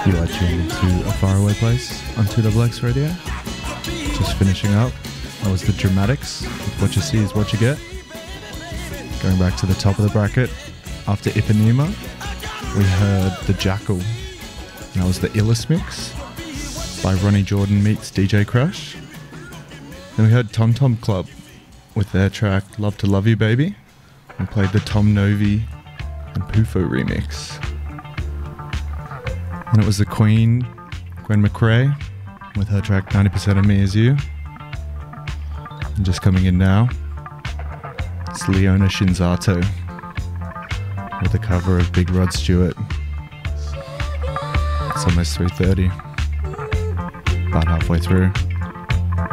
You are tuned into A Faraway Place on 2XX Radio. Just finishing up. That was the Dramatics with What You See Is What You Get. Going back to the top of the bracket, after Ipanema, we heard The Jackal. And that was the Illest Mix by Ronnie Jordan meets DJ Crush. Then we heard Tom Tom Club with their track Love to Love You Baby. We played the Tom Novi and Pufo remix. And it was the Queen, Gwen McRae, with her track 90% of Me Is You. And just coming in now, it's Leona Shinzato with a cover of Big Rod Stewart. It's almost 3:30, about halfway through.